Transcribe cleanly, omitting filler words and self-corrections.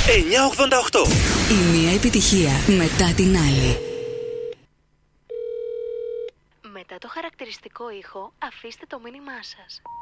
988. Η μία επιτυχία μετά την άλλη. Μετά το χαρακτηριστικό ήχο, αφήστε το μήνυμά σας.